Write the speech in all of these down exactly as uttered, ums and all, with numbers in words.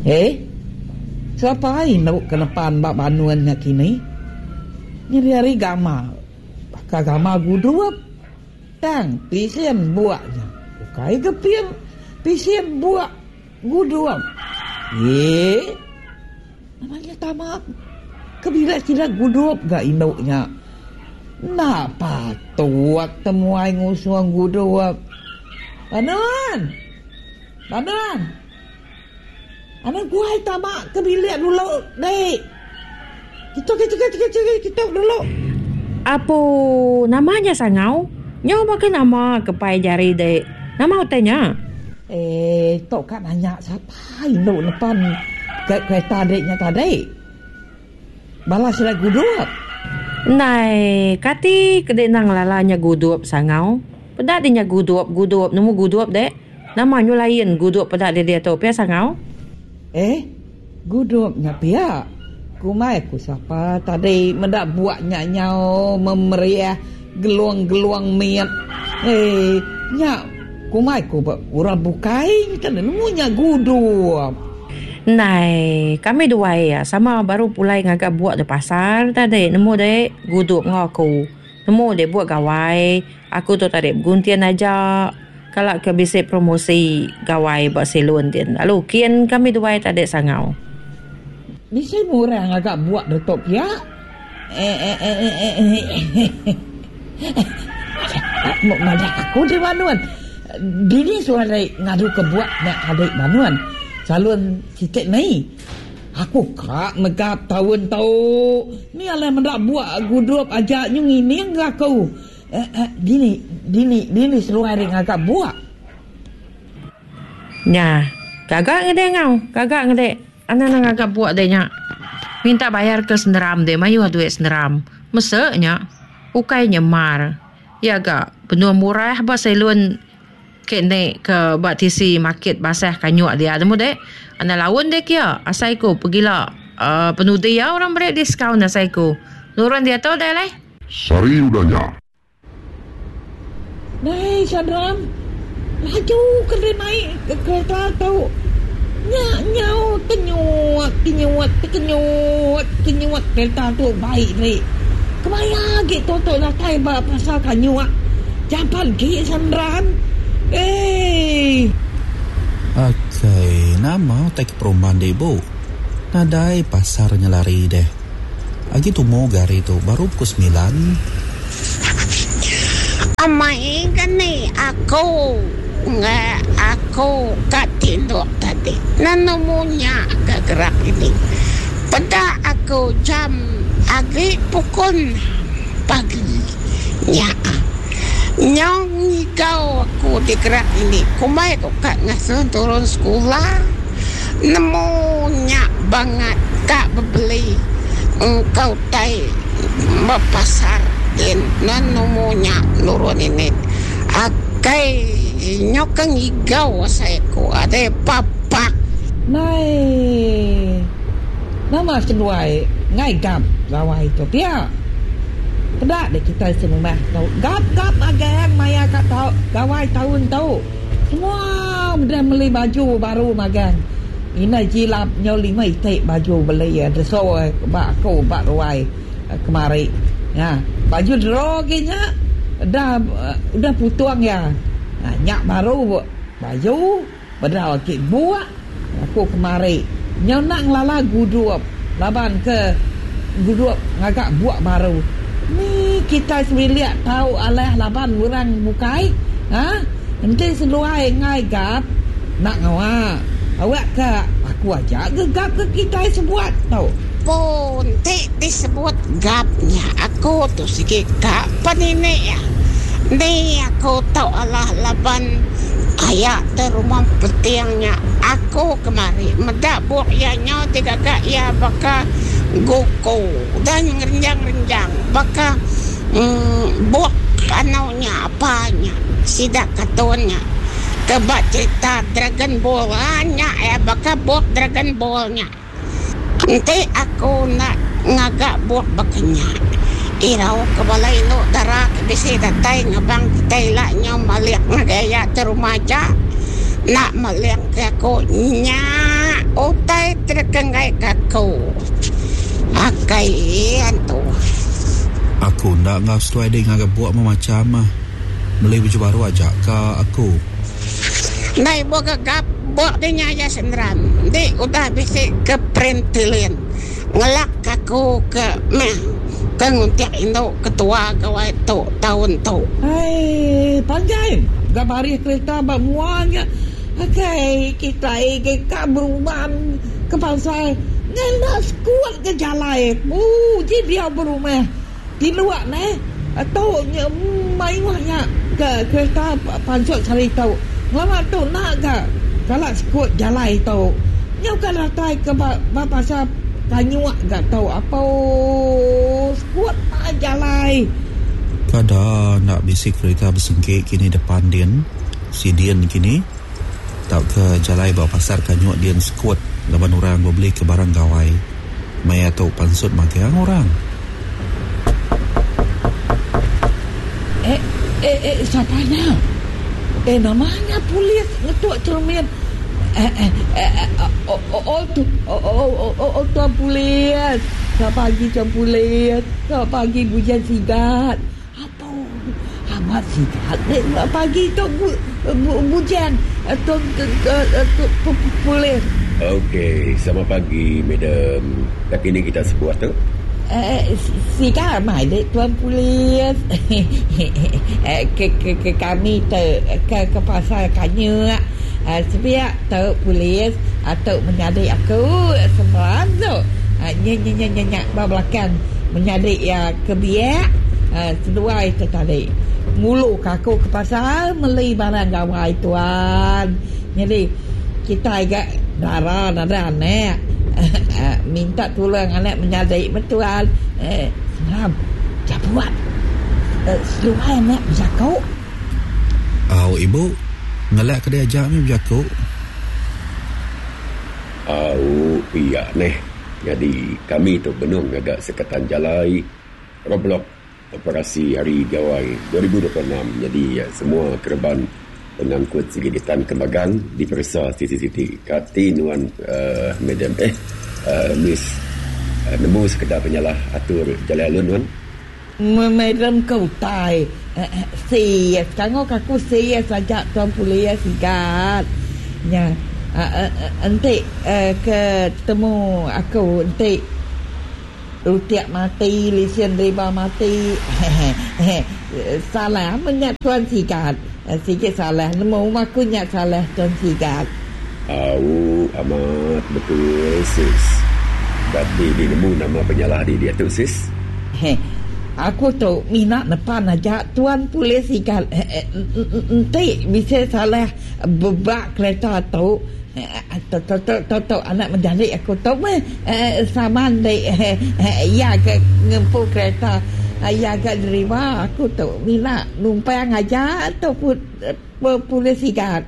Eh, siapa ini ke depan bak banuannya kini? Nyari-hari gama, pakai gama gudup, tang pisien buaknya, bukai kepiem, pisien buak gudup. Eh, namanya tamak, kebila-kira gudup gak induknya. Napa tuak temuai ngusuang gudup? Banuan, banuan. Anak gua tamak kebila dulu, dek. Kita kita kita kita kita dulu. Apa namanya sangau? Nyo pakai nama kepai jari dek. Nama utenya? Eh, tok kan nanya siapa induk depan kereta deknya tadi. Balas sudah gudup. Nai, kati kedek nang lalanya gudup sangau. Pedak dia gudup gudup, nemu gudup dek. Namanya lain gudup pedak dia dia tu pia sangau. Eh, gudupnya pia. Kumai ku siapa tadi mendak buatnya nyau memeriah geluang-geluang miat. Eh, nyak kumai ku urang bukai kan nemunya gudup. Nai, kami dua ya sama baru pulai ngagak buat di pasar tadi nemu dek gudup ngaku. Nemu dek buat gawai. Aku tu tadi guntian aja. Kalau ke bisik promosi gawai buat salon din. Lalu kian kami dua tadi sangau. Bisa murah agak buat detok ya. Eh eh eh eh eh. Mau ngajak aku di Banuan. Dini suara ngadu ke buat nak adik Banuan. Salon sikit ni. Aku kak megap tahun tahu. Ni alah mendak buat gudup ajak nyung ini enggak kau. Eh, eh, dini, dini, dini seluar yang agak buat. Nah, kagak ngedek ngau, kagak ngedek. Anak-anak agak buat deh nyak. Minta bayar ke senderam deh, mayu duit senderam. Mesaknya, ukai nyemar. Ya agak, penuh murah buat salon kene ke buat tisi market basah kanyuk dia. Temu dek, anak lawan dek ya. Asaiku pergilah uh, penuh dia orang beri diskaun asaiku. Nurun dia tahu deh leh. Sari udahnya. Naik Sadram, laju kena naik ke kereta tahu. Nyak nyau kenyuat, kenyuat, kenyuat, kenyuat kereta tu baik ni. Kemaya gitu tu lah kai ba pasal kenyuat. Japan ke Sadram. Eh. Okay, nama tak perumahan deh bu. Nadai pasarnya lari deh. Agi tu mau gari tu baru pukul sembilan. Amai kan ni aku nggak aku kat tinduk tadi nanamunya agak gerak ini pada aku jam agi pukul pagi nya nyong kau aku digerak ini kumai kau kat ngasuh turun sekolah nemunya banget kak beli engkau tai pasar din nan numunya nurun ini akai nyokang igaw saya ko ade papak nai nama senuai ngai gap gawai tu pia pedak dek kita semua tahu gap gap agang maya kat tahu gawai tahun tahu semua dah beli baju baru magang ini jilap nyoli mai tek baju beli ada so bak ko bak ruai kemari ya baju droginya dah udah putuang ya nah, nyak baru baju padahal kek buat aku kemari nyonak lala gudup laban ke gudup ngagak buat baru ni kita semiliak tahu alah laban orang bukai ha nanti seluai ngai gap nak ngawa awak ke aku aja gegap ke kita sebuat tahu pun ti disebut gapnya aku tu sikit gap panini ya ni aku tahu alah laban ayat di rumah petiangnya aku kemari medak buak ya nyaw tiga gak ya baka goko dan renjang-renjang baka mm, buak anaunya apanya sidak katonnya kebak cerita Dragon Ball hanya ya baka buak Dragon Ballnya nanti aku nak ngagak buat bakanya iraw kabalay no darak bisi datay ngabang kitay la nyo maliak ngagaya terumaja nak maliak ako nya Utai terkengai kaku. Akaian tu. Aku nak ngau setuai dengan agak buat macam mah. Beli baju baru ajak ke aku. Nai buat gap buat dia nyaya senderam. Di udah bisa ke perintilin. Ngelak aku ke meh. Ke nguntiak Indo ketua gawai tu tahun tu. Hai, panjang. Gabari kereta bamuanya. Okay, kita ingin berumah ke pasal ngelas kuat ke jalan. Oh, jadi dia berumah di luar ni. Atau main wahnya ke kereta pancok cari tahu. Lama tu nak ke kalau kuat jalan tahu. Nyau kalau tai ke pasal tanyuak ke tahu apa kuat tak jalan. Kada nak bisik kereta bersengkit kini depan Dian. Si Dian kini tak ke jalai bawa pasar kanyuk Dian sekuat laban orang beli ke barang gawai. Maya tahu pansut magang orang. Eh, eh, eh, siapanya? Eh, namanya polis ngetuk cermin. Eh, eh, eh, oh, oh, oh, tu, oh, oh, oh, oh, oh, tuan polis. Selamat pagi, tuan polis. Selamat pagi, Bujan Sigat. Apa? Amat Sigat. Eh, selamat pagi, tuan bu, bu, Bujan. Tuan, tuan, polis. Okey, selamat pagi, madam. Tak kini kita sebuah tu? Eh, Sigat mai dek tuan polis. ke, ke, ke kami te ke ke pasar kanya. Uh, sebiak tu polis atau menyadik aku semalam tu. Uh, nyanyi nyanyi nyanyi belakang menyadik ya ke biak. Uh, seduai tu tadi. Mulu aku ke pasar beli barang gawai tuan. Jadi kita agak darah darah anak. Uh, minta tolong anak menyadik betulan. Eh, semalam jabuat. Uh, seluai anak berjakau. Oh, ibu ngelak ke dia ajak ni berjaku. Oh, iya neh. Jadi kami tu benung agak sekatan jalai roblok operasi hari gawai dua ribu dua puluh enam. Jadi ya, semua kerban pengangkut sigitan kembagang diperiksa C C T V. Kati nuan uh, madam eh uh, Miss uh, nemu sekedar penyalah atur jalan alun nuan. Madam kau tai. Serius, sekarang aku serius saja tuan polis Sigat. Ya, nanti ke temu aku nanti rutiak mati, lisen riba mati. Salah menyak tuan Sigat. Sikit salah, nemu aku nyak salah tuan Sigat. Oh, amat betul sis. Tapi dia nemu nama penyalah di dia tu sis. Aku tu minat depan aja tuan polis Sigat. Nanti bisa salah bebak kereta tu. Tok anak menjadi aku tu meh saman dek ya ke ngempu kereta ya ke derima aku tu minat numpang aja tu polis Sigat.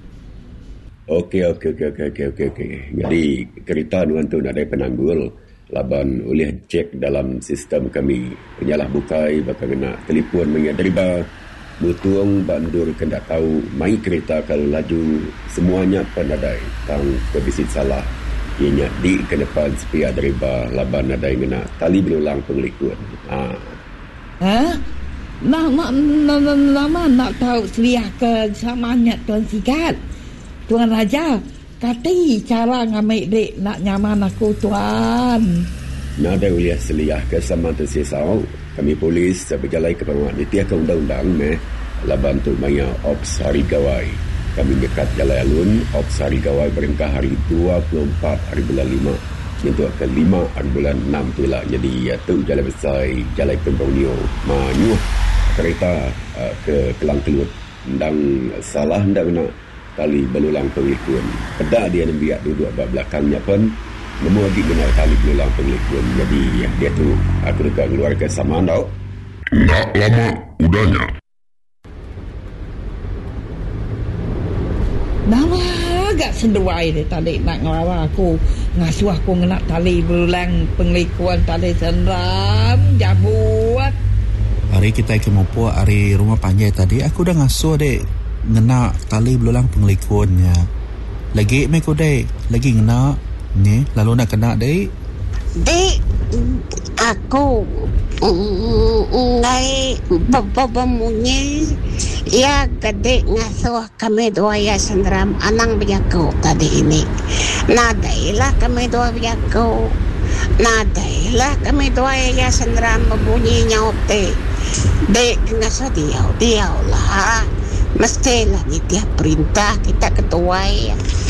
Okey okey okey okey okey okey. Jadi kereta nuan tu nak ada penanggul. Laban oleh cek dalam sistem kami penyalah bukai bakal kena telefon mengadriba mutung bandur kena tahu mai kereta kalau laju semuanya pandai tang kebisit salah ianya di ke depan sepia driba laban ada yang kena tali berulang pengelikun. Ha. Ha? Nama nama nama nak tahu seliah ke samanya tuan Sigat. Tuan Raja kati cara ngamai dek nak nyaman aku tuan. Nada uliah seliah ke sama tu sesau. Kami polis berjalan ke bawah nitiah ke undang-undang meh laban tu maya ops hari gawai. Kami dekat jalan alun ops hari gawai berengkah hari dua puluh empat hari bulan lima. Itu ke lima hari bulan enam tu lah. Jadi ya tu jalan besar jalan Pembangunio manyuh kereta uh, ke Kelang Kelut ndang salah ndak nak tali belulang pengelikun. Pedak dia nak biak duduk bak belakangnya pun nemu lagi kena tali belulang pengelikun. Jadi dia tu aku dekat keluarga sama tau. Tak lama udahnya. Nama agak senduai dia tadi nak ngelawan aku. Ngasuh aku nak tali belulang pengelikuan tali senram jabuat. Hari kita ke Mopo, hari rumah panjai tadi aku dah ngasuh dek ngena tali belulang pengelikunnya. Lagi mai ko dek. Lagi kena. Ni, lalu nak kena dek. Dek, aku ngai babamunyi ya gede ngasuh kami dua ya sendram anang bijaku tadi ini. Nadailah kami dua bijaku. Nadailah kami dua ya sendram berbunyi nyaute. Dek ngasuh diau diau lah. Mestilah ni tiap perintah kita ketua ya.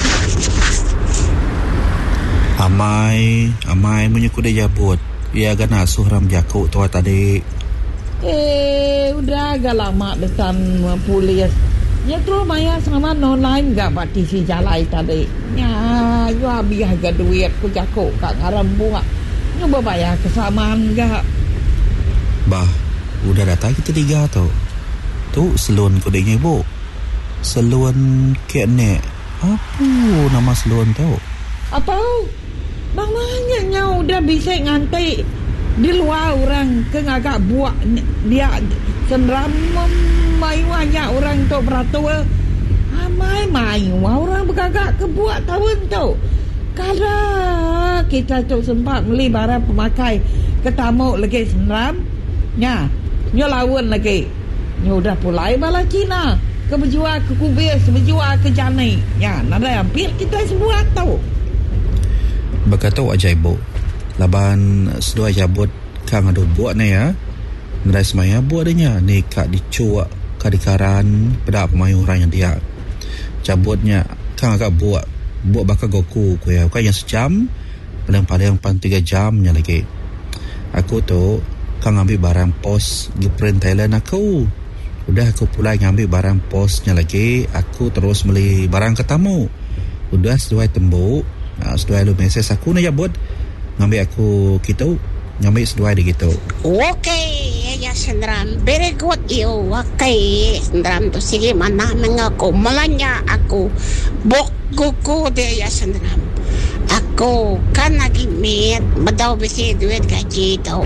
Amai, amai punya kuda jabut. Ya gana suram jakuk tua tadi. Eh, udah agak lama depan polis. Ya terus maya sama non lain gak bati si jalai tadi. Ya, yo habis harga duit ku jakuk kak ngaram bunga. Nyoba bayar kesamaan gak. Bah, udah datang kita tiga tu. Tu selun kodenya ibu. Selun kene. Apa nama selun tu? Apa? Bang banyaknya udah bisa ngantai di luar orang ke ngagak buat dia senram mai banyak orang tu beratur. Amai mai orang bergagak ke buat tahun tu. Kalau kita tu sempat beli barang pemakai ketamu lagi senram. Nya, nyo lawan lagi. Nyo dah pulai bala Cina. Ke berjual ke kubis, berjual ke jani. Ya, nada hampir kita semua tahu. Berkata ajaib. Laban sedua jabut kang ada buat ni ya. Nada semaya buat adanya ni kak dicuak kak dikaran pada pemain orang yang dia. Jabutnya kang agak buat buat bakal goku ku ya. Kau yang sejam paling-paling pan tiga jamnya lagi. Aku tu kang ambil barang pos di print Thailand aku. Udah aku pulai ngambil barang posnya lagi. Aku terus beli barang ketamu. Udah sesuai tembuk. Nah, sesuai lu mesej aku nak jabut. Ngambil aku gitu. Ngambil sesuai dia gitu. Okay, ya sendram. Very good you. Okay, sendram tu sige mana mengaku. Malanya aku. Bok kuku dia ya sendram. Aku kan lagi mit. Bedau besi duit gaji tau.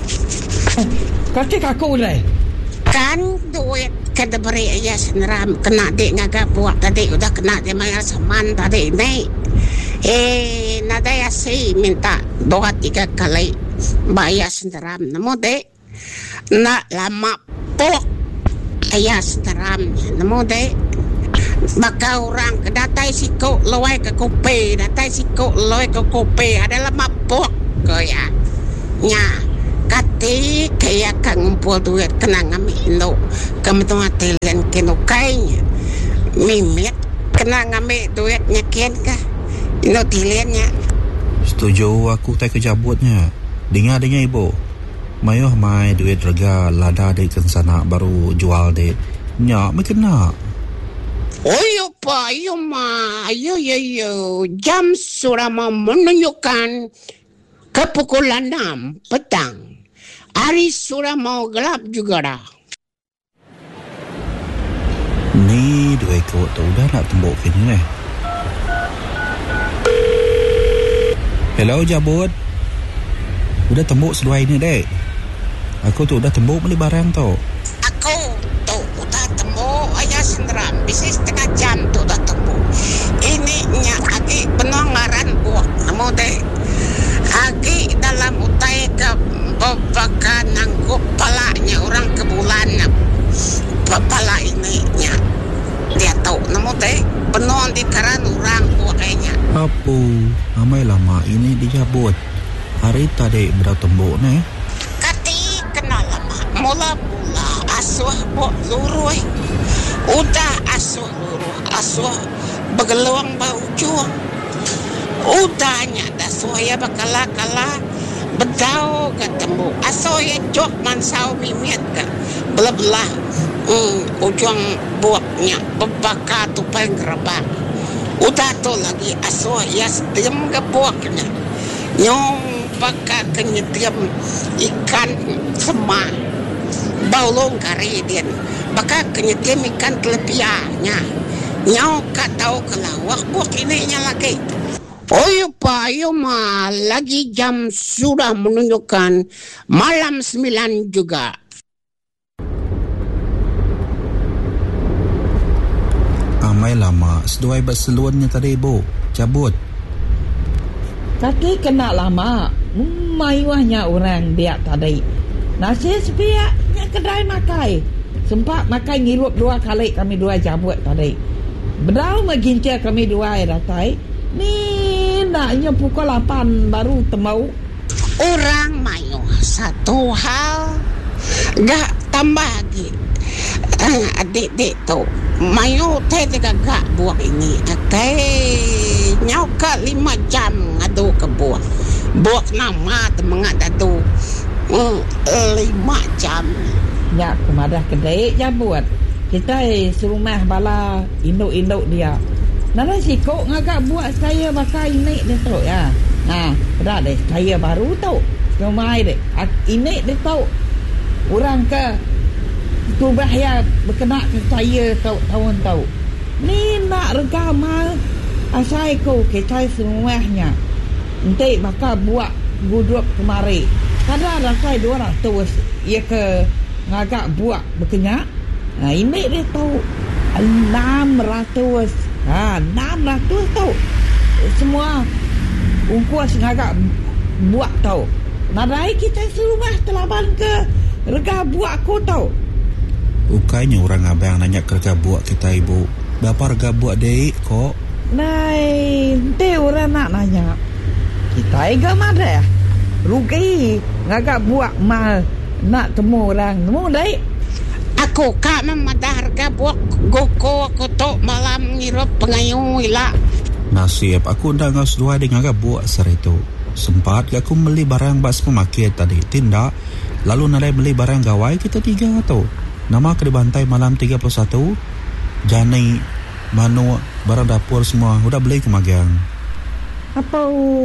Kasih aku dah. Kan duit kada beri ya sendram kena dek ngaga buat tadi udah kena dia bayar saman tadi ni. Eh nada ya si minta dua tiga kali bayar sendram namo dek nak lama pok ayah sendram namo dek maka orang kedatai siku lawai ke kopi datai siku lawai ke kopi ada lama pok ke ya nya kati kaya kang ngumpul duit kena ngambil Indo kamu tu ngatilan kena kainya mimit kena ngambil duitnya kian kah Indo tiliannya. Setuju aku tak kejabutnya. Dengar dengar ibu. Mayuh mai duit rega lada dek ke sana baru jual dek. Nyak mai kena. Oh yo pa yo ma yo yo yo jam sudah mau menunjukkan ke pukul enam petang. Hari sudah mau gelap juga dah. Ni dua ekor tu dah nak tembok kini ni. Hello jabut. Udah tembok seluai ni dek. Aku tu udah tembok beli barang tu. Aku tu udah tembok ayah sendram. Bisa setengah jam tu udah tembok. Ini nya agi penongaran buat namo dek. Agi dalam utai ke beberapa nanggup palanya orang ke bulan pala ini nya dia tahu namo teh penuh di karan orang buatnya apa amai lama ini dijabut hari tadi berapa tembok ni kati kenal lama mula-mula asuh buat luruh udah asuh luruh asuh begeluang bau juang udahnya dah suaya bakala-kala bedau ketemu aso ya jok mansau mimiat ke belah-belah hmm, ujung buaknya bebaka tupai gerabak udah tu lagi aso ya setiam ke buaknya nyong baka kenyetiam ikan sema baulong karedian baka kenyetiam ikan telepianya nyong katau kelawak buak ini nya lagi. Oh ya Pak, ayo ma, lagi jam sudah menunjukkan malam sembilan juga. Mai lama seduai berseluannya tadi bu. Cabut. Kaki kena lama. Mayuahnya orang dia tadi. Nasi sepiaknya kedai makai. Sempat makai ngirup dua kali kami dua cabut tadi. Berau mengincir kami dua datai. Ni naknya pukul lapan baru temau. Orang mayu satu hal gak tambah lagi. Uh, adik-adik tu mayu teh gak buah ini. Teh nyauka lima jam ngadu ke buah. Buah nama temengat adu uh, lima jam. Ya kemadah kedai cabut. Kita serumah bala induk-induk dia. Nara sikok ngagak buat saya pakai ini dia tu ya. Nah, dah deh saya baru tu. Semai deh. Ini dia tu. Orang ke kubah ya berkena ke saya tu tahun tu. Ni nak rega mal asai ko kita semuanya. Nanti bakal buat guduk kemari. Kadang rasai dua ratus ia ke ngagak buat berkenyak. Nah, ini dia tu enam ratus. Ha, enam ratus tau. Semua ungkuas ngagak buat tau. Nadai kita serumah telaban ke rega buat aku tau. Ukainya orang abang nanya ke rega buat kita ibu. Berapa rega buat dek kok? Nai, nanti orang nak nanya. Kita ega mana ya? Rugi ngagak buat mal nak temu orang. Temu dek. Aku kak memadah harga buat goko aku tu malam ngirup pengayung wila. Nasib aku dah ngas dua dengan agak buat seri tu. Sempat aku beli barang bas pemakai tadi. Tindak. Lalu nalai beli barang gawai kita tiga tu. Nama ke dibantai malam tiga puluh satu. Jani, manu, barang dapur semua. Udah beli ke magang. Apa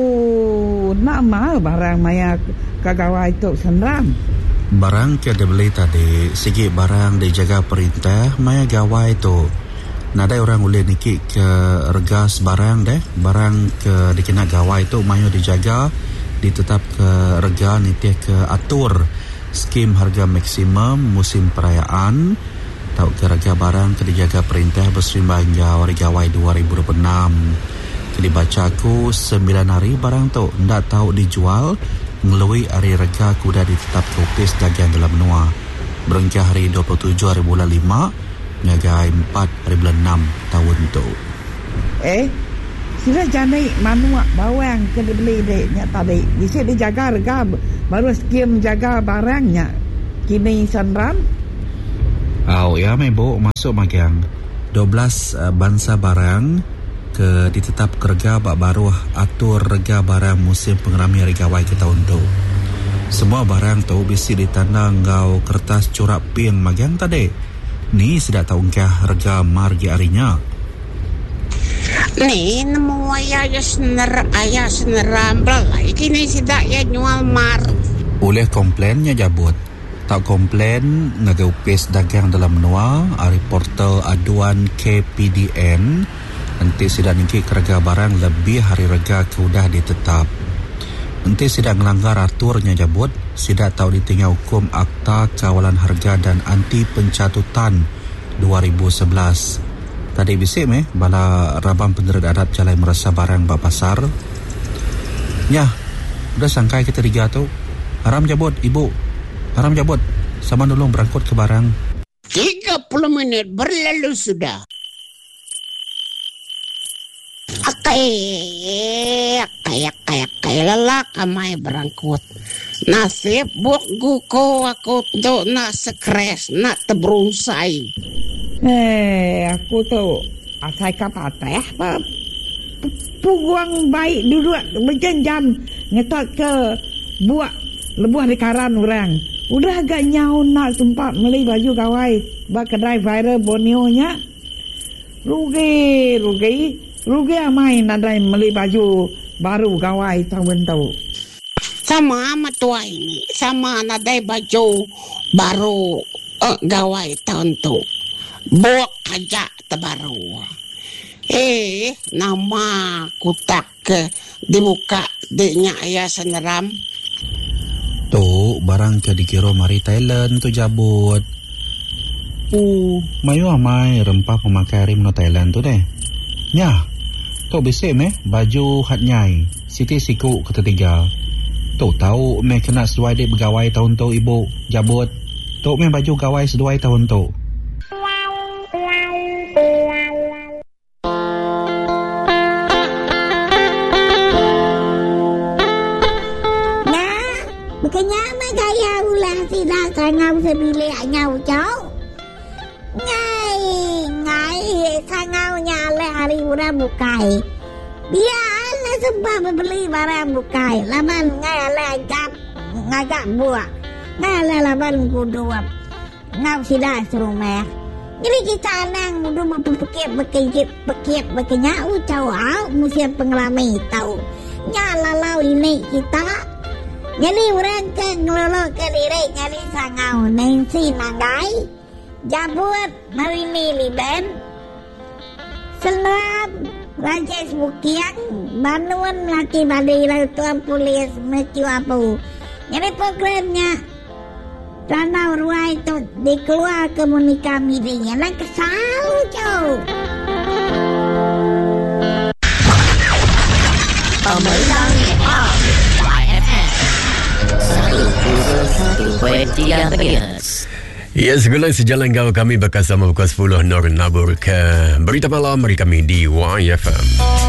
nama barang maya kagawai tu senram? Barang ke dia beli tadi, segi barang dijaga perintah, maya gawai tu. Nada orang boleh nikik ke regas barang deh, barang ke dikena gawai tu, maya dijaga, ditetap ke rega nitih ke atur skim harga maksimum musim perayaan, tau ke rega barang ke dijaga perintah berserimbang jawari gawai dua ribu dua puluh enam. Ke dibaca aku sembilan hari barang tu, ndak tahu dijual. Melalui hari rega kuda ditetap ke upis dagang dalam benua. Berengkah hari dua puluh tujuh hari bulan lima, ngagai empat hari bulan enam tahun tu. Eh, sila jani manuak bawang ke dibeli deknya tadi. Bisa dijaga rega baru skim jaga barangnya. Kini sanram. Oh ya mebo masuk magang. dua belas uh, bangsa barang ke ditetap kerja bak baru atur rega barang musim pengerami hari gawai ke tahun tu. Semua barang tu bisi ditanda ngau kertas curak pin magang tadi. Ni sudah tahu kah rega margi harinya. Ni nemu ayah ya sener ayah seneram belai kini sidak ya jual mar. Oleh komplainnya jabut. Tak komplain ngagaupis dagang dalam benua hari portal aduan K P D N. Nanti sidak ningki kerega barang lebih hari rega kudah ditetap. Nanti sidak melanggar aturnya jabut. Sidak tahu ditinggal hukum Akta Kawalan Harga dan Anti Pencatutan dua ribu sebelas. Tadi bisik meh bala rabang penderit adat jalai merasa barang bak pasar. Ya, udah sangkai kita tiga tu. Haram jabut ibu. Haram jabut. Sama dulu berangkut ke barang. tiga puluh minit berlalu sudah. Akai, akai, akai, akai, lelak amai berangkut. Nasib buat guko aku tu nak sekres, nak teberungsai. Eh, aku tu asai kapateh apa puguang baik duduk berjam-jam ngetok ke buat lebuh di karan orang. Udah agak nyau nak sempat beli baju gawai bak kedai viral Borneo-nya. Rugi, rugi. Rugi amai nadai beli baju baru gawai tahun tu. Sama amat tua ini, sama nadai baju baru uh, gawai tahun tu. Buat aja terbaru. Eh, nama kutak ke dibuka deknya ayah seneram. Tu barang ke dikira mari Thailand tu jabut. Pu mayu amai rempah pemakai rim no Thailand tu deh. Nya, tok besek meh baju hat nyai. Siti siku ketiga. Tok tahu meh kena sesuai dek bergawai tahun tu ibu jabut. Tok meh baju gawai sesuai tahun tu. Bukannya mah gaya ulang tidak sangau sebilik nyau cau. Ngai, ngai sangau nyale hari udah bukai. Dia ala sebab beli barang bukai. Laman ngai ala agak ngagak buah. Ngai ala laman kuduap. Ngau sidah serumah. Jadi kita nang mudu mempekip bekejip bekip bekenya ucau au musim pengelami tahu. Nyala lau ini kita. Jadi orang ke ngelolok ke diri nyali sangau Nancy nanggai jabut marini liben selam Rajesh Bukiang banuan laki badai lau tuan polis mecu apu. Jadi programnya Ranau ruai itu dikeluar komunika mirinya lah kesal jauh. Pemenang Ya, segala sejalan kau kami bekas sama pukul sepuluh Nur Nabur ke Berita Malam dari kami di Y F M.